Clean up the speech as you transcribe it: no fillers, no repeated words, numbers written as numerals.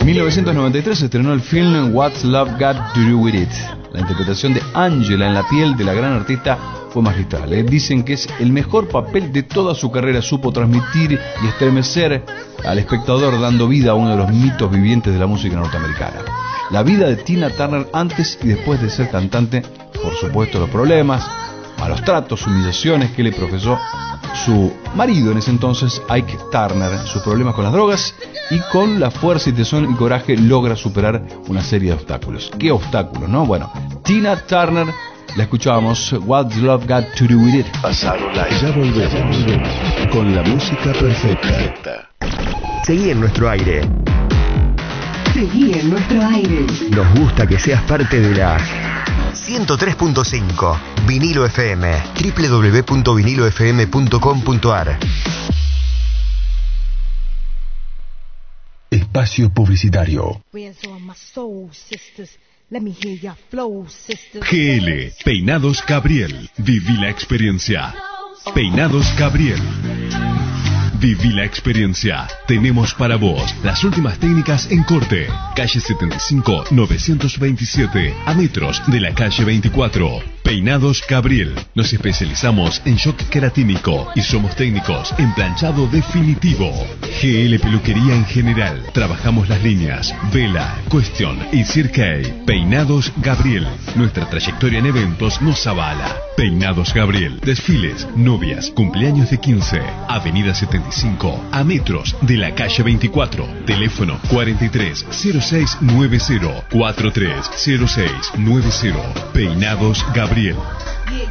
1993 se estrenó el film What's Love Got to Do With It. La interpretación de Angela en la piel de la gran artista fue magistral. Dicen que es el mejor papel de toda su carrera. Supo transmitir y estremecer al espectador, dando vida a uno de los mitos vivientes de la música norteamericana. La vida de Tina Turner antes y después de ser cantante, por supuesto los problemas, malos tratos, humillaciones que le profesó su marido en ese entonces, Ike Turner, sus problemas con las drogas, y con la fuerza y tesón y coraje logra superar una serie de obstáculos. ¿Qué obstáculos, no? Bueno, Tina Turner, la escuchábamos, What's Love Got to Do With It. Pasaron la... Ya volvemos con la música perfecta. Seguí en nuestro aire. Seguí en nuestro aire. Nos gusta que seas parte de la 103.5 Vinilo FM, www.vinilofm.com.ar. Espacio publicitario. GL, Peinados Gabriel. Viví la experiencia. Peinados Gabriel. Viví la experiencia. Tenemos para vos las últimas técnicas en corte. Calle 75, 927, a metros de la calle 24. Peinados Gabriel. Nos especializamos en shock queratínico y somos técnicos en planchado definitivo. GL Peluquería en general. Trabajamos las líneas Vela, Question y Cirque. Peinados Gabriel. Nuestra trayectoria en eventos nos avala. Peinados Gabriel. Desfiles, novias, cumpleaños de 15. Avenida 75, a metros de la calle 24. Teléfono 430690, 430690. Peinados Gabriel.